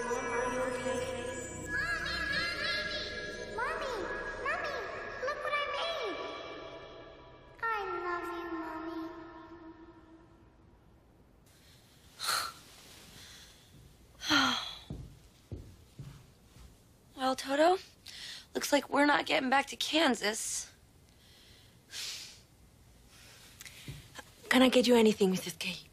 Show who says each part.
Speaker 1: Are you okay?
Speaker 2: Mommy, look what I made. I love you, Mommy.
Speaker 1: Well, Toto, looks like we're not getting back to Kansas.
Speaker 3: Can I get you anything, Mrs. K?